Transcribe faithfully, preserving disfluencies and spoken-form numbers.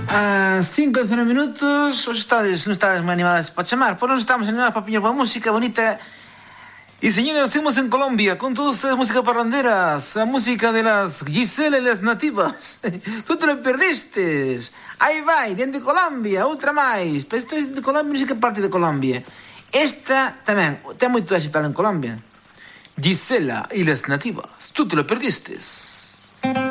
As cinco e dezanove minutos, os estades, non estades moi animadas para chamar, pois non estamos animadas para piñar para música bonita. Y señores, estamos en Colombia con todos ustedes música parranderas, la música de las Gisela y las nativas. Tú te lo perdiste. Aí vai, dentro de Colombia, outra máis. Pero isto é de Colombia, non sei que parte de Colombia. Esta tamén ten moito éxito en Colombia. Gisela y las nativas. Tú te lo perdiste.